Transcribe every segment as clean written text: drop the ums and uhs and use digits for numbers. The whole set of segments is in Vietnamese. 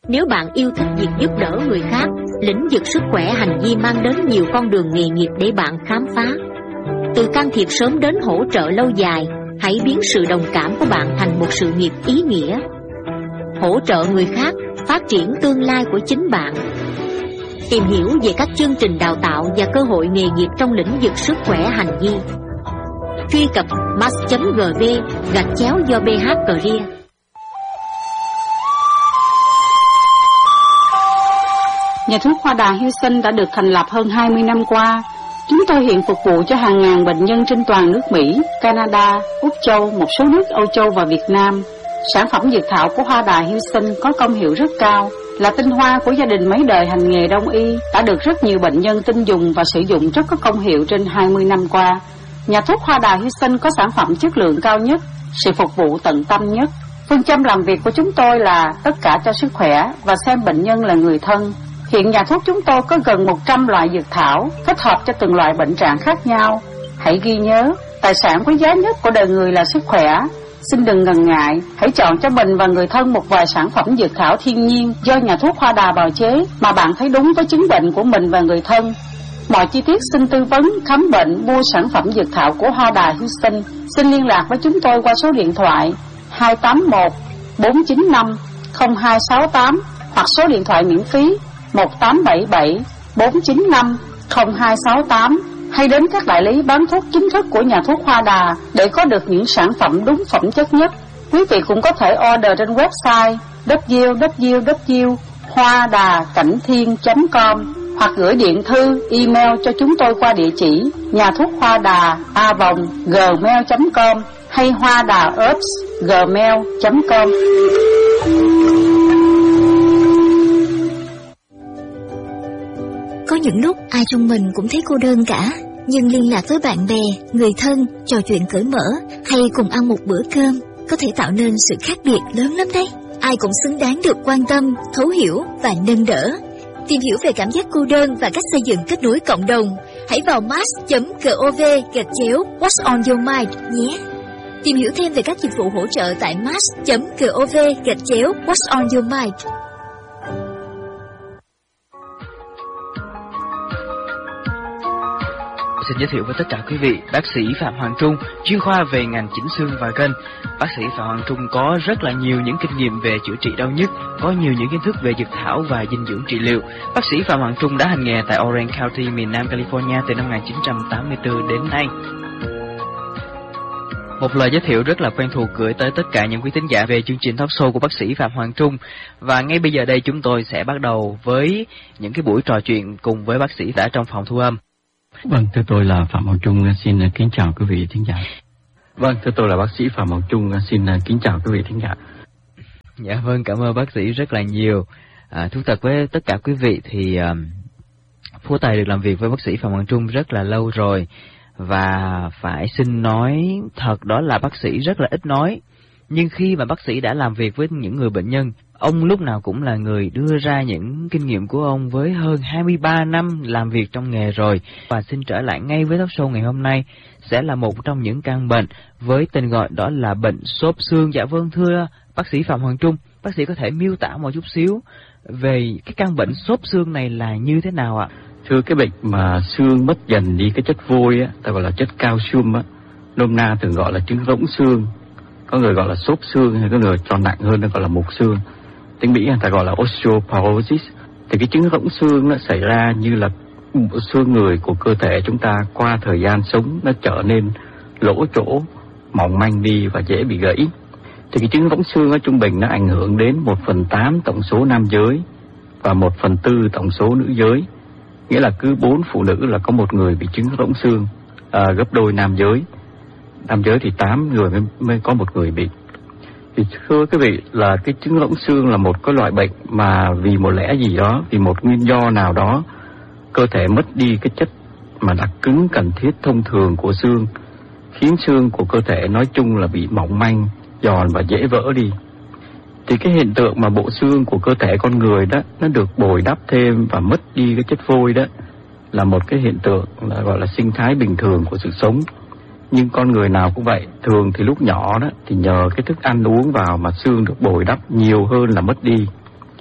Nếu bạn yêu thích việc giúp đỡ người khác, lĩnh vực sức khỏe hành vi mang đến nhiều con đường nghề nghiệp để bạn khám phá. Từ can thiệp sớm đến hỗ trợ lâu dài, hãy biến sự đồng cảm của bạn thành một sự nghiệp ý nghĩa. Hỗ trợ người khác, phát triển tương lai của chính bạn. Tìm hiểu về các chương trình đào tạo và cơ hội nghề nghiệp trong lĩnh vực sức khỏe hành vi. Truy cập mass.gv/do BH Career. Nhà thuốc Hoa Đà Houston đã được thành lập hơn 20 năm qua. Chúng tôi hiện phục vụ cho hàng ngàn bệnh nhân trên toàn nước Mỹ, Canada, Úc Châu, một số nước Âu Châu và Việt Nam. Sản phẩm dược thảo của Hoa Đà Houston có công hiệu rất cao, là tinh hoa của gia đình mấy đời hành nghề đông y, đã được rất nhiều bệnh nhân tin dùng và sử dụng rất có công hiệu trên 20 năm qua. Nhà thuốc Hoa Đà Houston có sản phẩm chất lượng cao nhất, sự phục vụ tận tâm nhất. Phương châm làm việc của chúng tôi là tất cả cho sức khỏe và xem bệnh nhân là người thân. Hiện nhà thuốc chúng tôi có gần 100 loại dược thảo, thích hợp cho từng loại bệnh trạng khác nhau. Hãy ghi nhớ, tài sản quý giá nhất của đời người là sức khỏe. Xin đừng ngần ngại, hãy chọn cho mình và người thân một vài sản phẩm dược thảo thiên nhiên do nhà thuốc Hoa Đà bào chế mà bạn thấy đúng với chứng bệnh của mình và người thân. Mọi chi tiết xin tư vấn, khám bệnh, mua sản phẩm dược thảo của Hoa Đà Houston. Xin liên lạc với chúng tôi qua số điện thoại 281 495 0268 hoặc số điện thoại miễn phí 1877 495 0268, hay đến các đại lý bán thuốc chính thức của nhà thuốc Hoa Đà để có được những sản phẩm đúng phẩm chất nhất. Quý vị cũng có thể order trên website www.hoadacảnhthiên.com hoặc gửi điện thư, email cho chúng tôi qua địa chỉ nhà thuốc Hoa Đà @gmail.com hay hoadaherbs@gmail.com. Có những lúc ai trong mình cũng thấy cô đơn cả, nhưng liên lạc với bạn bè, người thân, trò chuyện cởi mở hay cùng ăn một bữa cơm có thể tạo nên sự khác biệt lớn lắm đấy. Ai cũng xứng đáng được quan tâm, thấu hiểu và nâng đỡ. Tìm hiểu về cảm giác cô đơn và cách xây dựng kết nối cộng đồng, hãy vào mass.gov/What's on your mind nhé. Tìm hiểu thêm về các dịch vụ hỗ trợ tại mass.gov/What's on your mind. Xin giới thiệu với tất cả quý vị, bác sĩ Phạm Hoàng Trung, chuyên khoa về ngành chỉnh xương và gân. Bác sĩ Phạm Hoàng Trung có rất là nhiều những kinh nghiệm về chữa trị đau nhức, có nhiều những kiến thức về dược thảo và dinh dưỡng trị liệu. Bác sĩ Phạm Hoàng Trung đã hành nghề tại Orange County, miền Nam California từ năm 1984 đến nay. Một lời giới thiệu rất là quen thuộc gửi tới tất cả những quý thính giả về chương trình talk show của bác sĩ Phạm Hoàng Trung. Và ngay bây giờ đây chúng tôi sẽ bắt đầu với những cái buổi trò chuyện cùng với bác sĩ đã trong phòng thu âm. Vâng, thưa tôi là Phạm Hoàng Trung, xin kính chào quý vị thính giả. Vâng, thưa tôi là bác sĩ Phạm Hoàng Trung, xin kính chào quý vị thính giả. Dạ vâng, cảm ơn bác sĩ rất là nhiều. Thú thật với tất cả quý vị thì Phú Tài được làm việc với bác sĩ Phạm Hoàng Trung rất là lâu rồi. Và phải xin nói thật đó là bác sĩ rất là ít nói. Nhưng khi mà bác sĩ đã làm việc với những người bệnh nhân, ông lúc nào cũng là người đưa ra những kinh nghiệm của ông với hơn 23 năm làm việc trong nghề rồi. Và xin trở lại ngay với talk show ngày hôm nay sẽ là một trong những căn bệnh với tên gọi đó là bệnh xốp xương. Dạ vâng, thưa bác sĩ Phạm Hoàng Trung, bác sĩ có thể miêu tả một chút xíu về cái căn bệnh xốp xương này là như thế nào ạ? Thưa, cái bệnh mà xương mất dần đi cái chất vôi á, ta gọi là chất calcium á, nôm na thường gọi là chứng rỗng xương, có người gọi là xốp xương, hay có người cho nặng hơn nó gọi là mục xương. Tiếng Mỹ người ta gọi là osteoporosis. Thì cái chứng rỗng xương nó xảy ra như là xương người của cơ thể chúng ta qua thời gian sống nó trở nên lỗ chỗ, mỏng manh đi và dễ bị gãy. Thì cái chứng rỗng xương ở trung bình nó ảnh hưởng đến 1/8 tổng số nam giới và 1/4 tổng số nữ giới. Nghĩa là cứ 4 phụ nữ là có một người bị chứng rỗng xương, gấp đôi nam giới. Nam giới thì 8 người mới có một người bị. Thì thưa quý vị là cái chứng rỗng xương là một cái loại bệnh mà vì một lẽ gì đó, vì một nguyên do nào đó, cơ thể mất đi cái chất mà đặc cứng cần thiết thông thường của xương, khiến xương của cơ thể nói chung là bị mỏng manh, giòn và dễ vỡ đi. Thì cái hiện tượng mà bộ xương của cơ thể con người đó nó được bồi đắp thêm và mất đi cái chất vôi đó là một cái hiện tượng là gọi là sinh thái bình thường của sự sống. Nhưng con người nào cũng vậy, thường thì lúc nhỏ đó thì nhờ cái thức ăn uống vào mà xương được bồi đắp nhiều hơn là mất đi.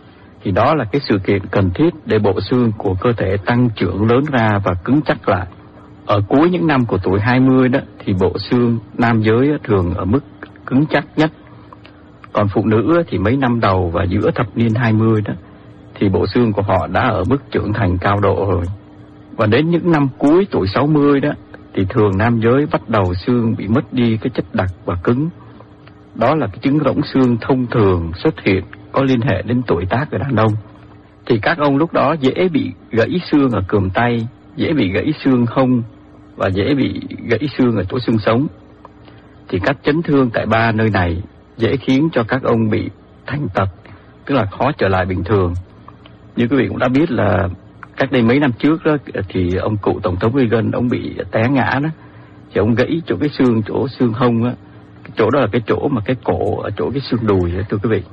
thì đó là cái sự kiện cần thiết để bộ xương của cơ thể tăng trưởng lớn ra và cứng chắc lại. Ở cuối những năm của tuổi 20 đó thì bộ xương nam giới thường ở mức cứng chắc nhất. Còn phụ nữ thì mấy năm đầu và giữa thập niên 20 đó thì bộ xương của họ đã ở mức trưởng thành cao độ rồi. Và đến những năm cuối tuổi 60 đó thì thường nam giới bắt đầu xương bị mất đi cái chất đặc và cứng. Đó là cái chứng rỗng xương thông thường xuất hiện có liên hệ đến tuổi tác của đàn ông. Thì các ông lúc đó dễ bị gãy xương ở cườm tay, dễ bị gãy xương hông và dễ bị gãy xương ở chỗ xương sống. Thì các chấn thương tại ba nơi này dễ khiến cho các ông bị thành tật, tức là khó trở lại bình thường. Như quý vị cũng đã biết là cách đây mấy năm trước đó thì ông cụ tổng thống Reagan ông bị té ngã đó, thì ông gãy chỗ cái xương, chỗ xương hông á, cái chỗ đó là cái chỗ mà cái cổ ở chỗ cái xương đùi đó, thưa quý vị.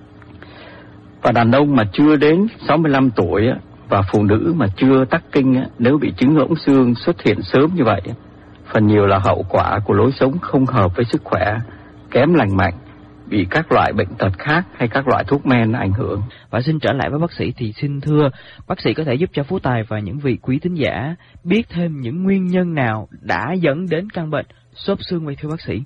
Và đàn ông mà chưa đến 65 tuổi á, và phụ nữ mà chưa tắc kinh á, nếu bị chứng rỗng xương xuất hiện sớm như vậy, phần nhiều là hậu quả của lối sống không hợp với sức khỏe, kém lành mạnh, bị các loại bệnh tật khác hay các loại thuốc men ảnh hưởng. Và xin trở lại với bác sĩ thì xin thưa bác sĩ có thể giúp cho Phú Tài và những vị quý thính giả biết thêm những nguyên nhân nào đã dẫn đến căn bệnh xốp xương vậy thưa bác sĩ?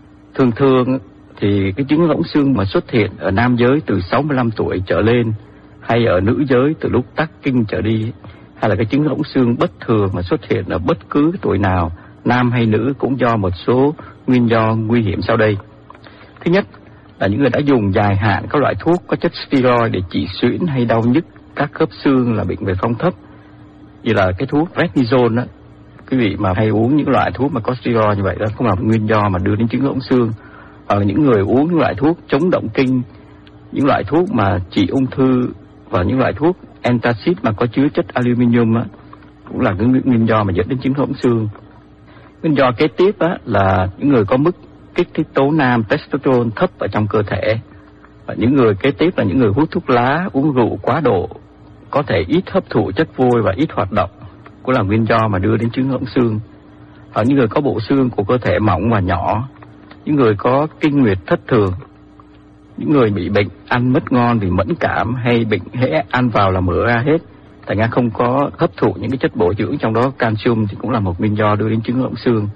Thường thì cái chứng rỗng xương mà xuất hiện ở nam giới từ 65 tuổi trở lên, hay ở nữ giới từ lúc tắc kinh trở đi, hay là cái chứng rỗng xương bất thường mà xuất hiện ở bất cứ tuổi nào, nam hay nữ, cũng do một số nguyên do nguy hiểm sau đây. Thứ nhất là những người đã dùng dài hạn các loại thuốc có chất steroid để trị suyễn hay đau nhức các khớp xương là bệnh về phong thấp, như là cái thuốc prednisone đó. Quý vị mà hay uống những loại thuốc mà có steroid như vậy đó cũng là một nguyên do mà đưa đến chứng rỗng xương. Hoặc là những người uống những loại thuốc chống động kinh, những loại thuốc mà trị ung thư và những loại thuốc antacid mà có chứa chất aluminium á, cũng là cái nguyên do mà dẫn đến chứng rỗng xương. Nguyên do kế tiếp á là những người có mức kích thích tố nam testosterone thấp ở trong cơ thể. Và những người kế tiếp là những người hút thuốc lá, uống rượu quá độ, có thể ít hấp thụ chất vôi và ít hoạt động, cũng là nguyên do mà đưa đến chứng rỗng xương. Hoặc những người có bộ xương của cơ thể mỏng và nhỏ, những người có kinh nguyệt thất thường, những người bị bệnh ăn mất ngon vì mẫn cảm hay bệnh hễ ăn vào là mỡ ra hết, thành ra không có hấp thụ những cái chất bổ dưỡng trong đó calcium thì cũng là một nguyên do đưa đến chứng rỗng xương.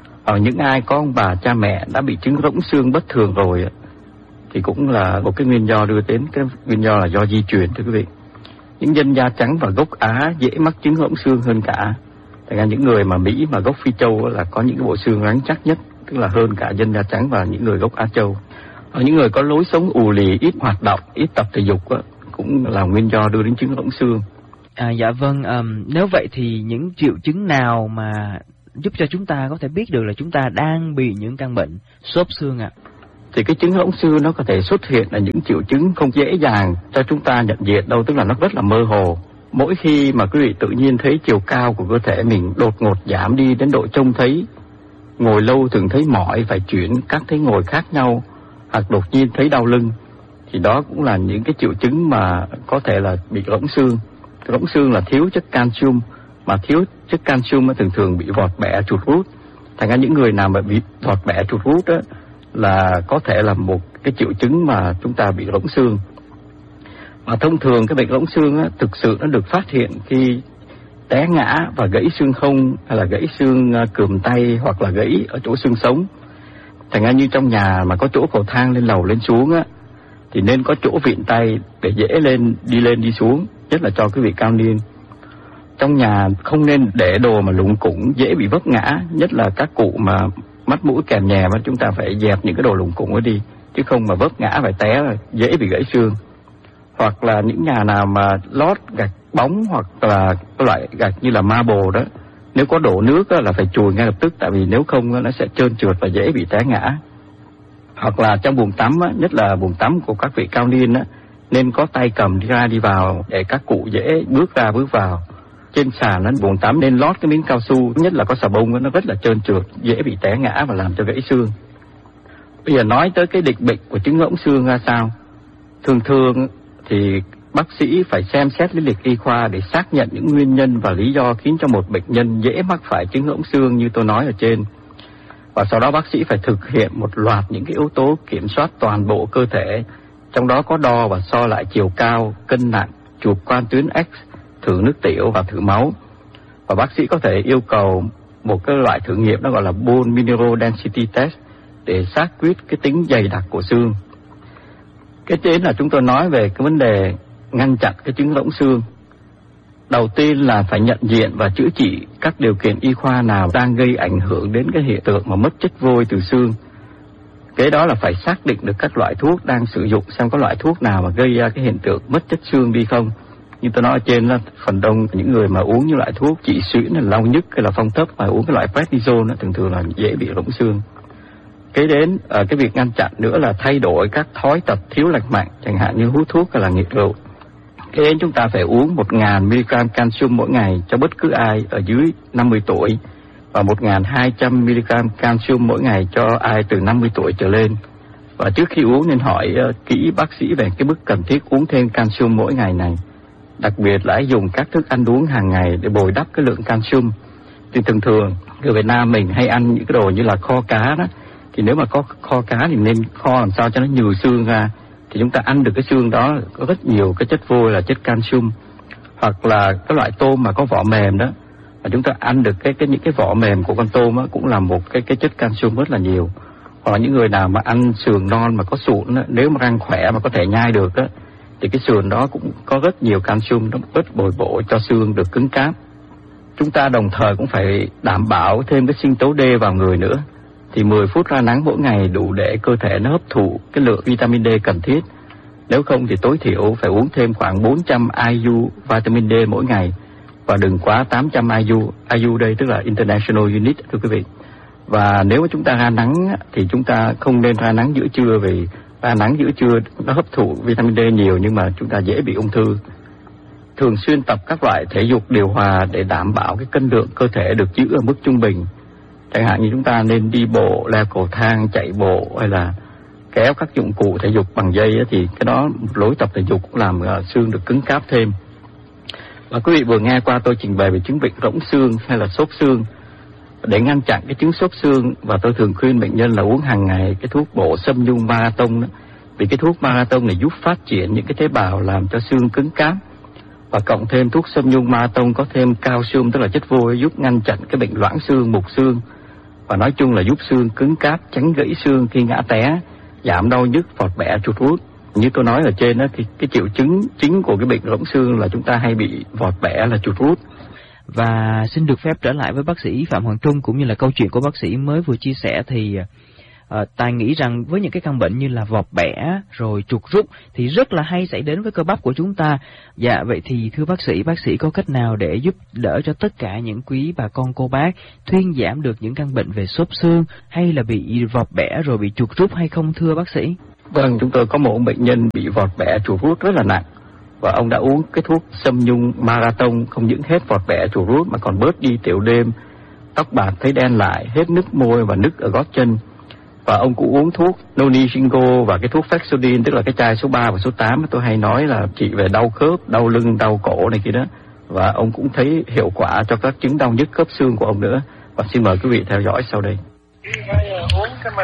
Ở những ai có ông bà cha mẹ đã bị chứng rỗng xương bất thường rồi thì cũng là một cái nguyên do đưa đến cái nguyên do là do di truyền thưa quý vị. Những dân da trắng và gốc Á dễ mắc chứng rỗng xương hơn cả. Thành ra những người mà Mỹ mà gốc Phi Châu là có những cái bộ xương rắn chắc nhất, tức là hơn cả dân da trắng và những người gốc Á Châu. Ở những người có lối sống ù lì, ít hoạt động, ít tập thể dục cũng là nguyên do đưa đến chứng rỗng xương. Dạ vâng, nếu vậy thì những triệu chứng nào mà giúp cho chúng ta có thể biết được là chúng ta đang bị những căn bệnh xốp xương ạ? Thì cái chứng rỗng xương nó có thể xuất hiện là những triệu chứng không dễ dàng cho chúng ta nhận diện đâu, tức là nó rất là mơ hồ. Mỗi khi mà quý vị tự nhiên thấy chiều cao của cơ thể mình đột ngột giảm đi đến độ trông thấy, ngồi lâu thường thấy mỏi phải chuyển các thế ngồi khác nhau, hoặc đột nhiên thấy đau lưng, thì đó cũng là những cái triệu chứng mà có thể là bị rỗng xương. Rỗng xương là thiếu chất calcium, mà thiếu chất calcium thường thường bị vọt bẹ chuột rút. Thành ra những người nào mà bị vọt bẹ chuột rút đó là có thể là một cái triệu chứng mà chúng ta bị rỗng xương. Và thông thường cái bệnh rỗng xương á, thực sự nó được phát hiện khi té ngã và gãy xương hông, hay là gãy xương cườm tay, hoặc là gãy ở chỗ xương sống. Thành ra như trong nhà mà có chỗ cầu thang lên lầu lên xuống á, thì nên có chỗ vịn tay để dễ lên đi xuống, nhất là cho quý vị cao niên. Trong nhà không nên để đồ mà lủng củng dễ bị vấp ngã, nhất là các cụ mà mắt mũi kèm nhè, mà chúng ta phải dẹp những cái đồ lủng củng ấy đi, chứ không mà vấp ngã phải té là dễ bị gãy xương. Hoặc là những nhà nào mà lót gạch bóng hoặc là cái loại gạch như là marble đó, nếu có đổ nước là phải chùi ngay lập tức, tại vì nếu không nó sẽ trơn trượt và dễ bị té ngã. Hoặc là trong buồng tắm, nhất là buồng tắm của các vị cao niên, nên có tay cầm đi ra đi vào để các cụ dễ bước ra bước vào. Trên sàn buồng tắm nên lót cái miếng cao su, nhất là có xà bông, nó rất là trơn trượt, dễ bị té ngã và làm cho gãy xương. Bây giờ nói tới cái định bệnh của chứng rỗng xương ra sao. Thường thì bác sĩ phải xem xét lý lịch y khoa để xác nhận những nguyên nhân và lý do khiến cho một bệnh nhân dễ mắc phải chứng rỗng xương như tôi nói ở trên. Và sau đó bác sĩ phải thực hiện một loạt những cái yếu tố kiểm soát toàn bộ cơ thể trong đó có đo và so lại chiều cao, cân nặng, chụp quang tuyến X, thử nước tiểu và thử máu. Và bác sĩ có thể yêu cầu một cái loại thử nghiệm nó gọi là Bone Mineral Density Test để xác quyết cái tính dày đặc của xương. Cái trên là chúng tôi nói về cái vấn đề ngăn chặn cái chứng rỗng xương. Đầu tiên là phải nhận diện và chữa trị các điều kiện y khoa nào đang gây ảnh hưởng đến cái hiện tượng mà mất chất vôi từ xương. Cái đó là phải xác định được các loại thuốc đang sử dụng, xem có loại thuốc nào mà gây ra cái hiện tượng mất chất xương đi không. Như tôi nói ở trên là phần đông những người mà uống những loại thuốc trị suyễn là đau nhức hay là phong thấp mà uống cái loại prednisone thường là dễ bị rỗng xương. Kế đến cái việc ngăn chặn nữa là thay đổi các thói tập thiếu lành mạnh, chẳng hạn như hút thuốc hay là nghiện rượu. Kế đến chúng ta phải uống 1.000 mg canxi mỗi ngày cho bất cứ ai ở dưới 50 tuổi và 1.200 mg canxi mỗi ngày cho ai từ 50 tuổi trở lên. Và trước khi uống nên hỏi kỹ bác sĩ về cái mức cần thiết uống thêm canxi mỗi ngày này. Đặc biệt là dùng các thức ăn uống hàng ngày để bồi đắp cái lượng canxi. Thì thường người Việt Nam mình hay ăn những cái đồ như là kho cá đó. Thì nếu mà có kho cá thì nên kho làm sao cho nó nhừ xương ra. Thì chúng ta ăn được cái xương đó có rất nhiều cái chất vôi là chất calcium. Hoặc là cái loại tôm mà có vỏ mềm đó, và chúng ta ăn được những cái vỏ mềm của con tôm đó, cũng là một cái chất calcium rất là nhiều. Hoặc là những người nào mà ăn sườn non mà có sụn đó, nếu mà răng khỏe mà có thể nhai được đó, thì cái sườn đó cũng có rất nhiều calcium, nó rất bồi bổ cho xương được cứng cáp. Chúng ta đồng thời cũng phải đảm bảo thêm cái sinh tố D vào người nữa. Thì 10 phút ra nắng mỗi ngày đủ để cơ thể nó hấp thụ cái lượng vitamin D cần thiết. Nếu không thì tối thiểu phải uống thêm khoảng 400 IU vitamin D mỗi ngày và đừng quá 800 IU. IU đây tức là International Unit thưa quý vị. Và nếu mà chúng ta ra nắng thì chúng ta không nên ra nắng giữa trưa, vì ra nắng giữa trưa nó hấp thụ vitamin D nhiều nhưng mà chúng ta dễ bị ung thư. Thường xuyên tập các loại thể dục điều hòa để đảm bảo cái cân lượng cơ thể được giữ ở mức trung bình. Chẳng hạn như chúng ta nên đi bộ, leo cầu thang, chạy bộ hay là kéo các dụng cụ thể dục bằng dây ấy, thì cái đó một lối tập thể dục cũng làm xương được cứng cáp thêm. Và quý vị vừa nghe qua tôi trình bày về chứng bệnh rỗng xương hay là xốp xương. Để ngăn chặn cái chứng xốp xương, và tôi thường khuyên bệnh nhân là uống hàng ngày cái thuốc bổ Sâm Nhung Marathon đó. Vì cái thuốc Marathon này giúp phát triển những cái tế bào làm cho xương cứng cáp. Và cộng thêm thuốc Sâm Nhung Marathon có thêm calcium tức là chất vôi giúp ngăn chặn cái bệnh loãng xương, mục xương. Và nói chung là giúp xương cứng cáp, tránh gãy xương khi ngã té, giảm đau nhức, vọt bẻ, chuột rút. Như tôi nói ở trên đó thì cái triệu chứng chính của cái bệnh rỗng xương là chúng ta hay bị vọt bẻ là chuột rút. Và xin được phép trở lại với bác sĩ Phạm Hoàng Trung cũng như là câu chuyện của bác sĩ mới vừa chia sẻ thì Tài nghĩ rằng với những cái căn bệnh như là vọt bẻ rồi chuột rút thì rất là hay xảy đến với cơ bắp của chúng ta. Dạ, vậy thì thưa bác sĩ có cách nào để giúp đỡ cho tất cả những quý bà con cô bác thuyên giảm được những căn bệnh về xốp xương hay là bị vọt bẻ rồi bị chuột rút hay không thưa bác sĩ? Vâng, chúng tôi có một bệnh nhân bị vọt bẻ chuột rút rất là nặng. Và ông đã uống cái thuốc Sâm Nhung Marathon, không những hết vọt bẻ chuột rút mà còn bớt đi tiểu đêm, tóc bạc thấy đen lại, hết nứt môi và nứt ở gót chân. Và ông cũng uống thuốc Noni Shingo và cái thuốc Fexodin, tức là cái chai số 3 và số 8 tôi hay nói là trị về đau khớp, đau lưng, đau cổ này kia đó. Và ông cũng thấy hiệu quả cho các chứng đau nhức khớp xương của ông nữa. Và xin mời quý vị theo dõi sau đây.